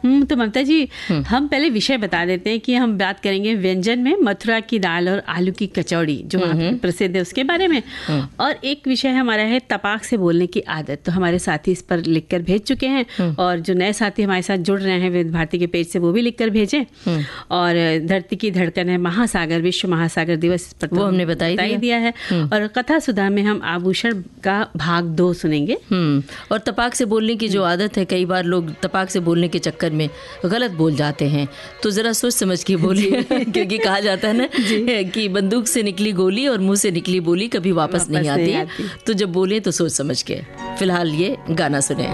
तो ममता जी, हम पहले विषय बता देते हैं कि हम बात करेंगे व्यंजन में मथुरा की दाल और आलू की कचौड़ी जो वहाँ पे प्रसिद्ध है उसके बारे में। और एक विषय हमारा है तपाक से बोलने की आदत। तो हमारे साथी इस पर लिखकर भेज चुके हैं और जो नए साथी हमारे साथ जुड़ रहे हैं विविध भारती के पेज से वो भी लिखकर भेजें। और धरती की धड़कन है महासागर, विश्व महासागर दिवस पर तो वो हमने बताई दिया है। और कथा सुधा में हम आभूषण का भाग 2 सुनेंगे। और तपाक से बोलने की जो आदत है, कई बार लोग तपाक से बोलने के चक्कर में गलत बोल जाते हैं, तो जरा सोच समझ के बोलिए क्योंकि कहा जाता है ना कि बंदूक से निकली गोली और मुंह से निकली बोली कभी वापस नहीं आती। तो जब बोले तो सोच समझ के। फिलहाल ये गाना सुने।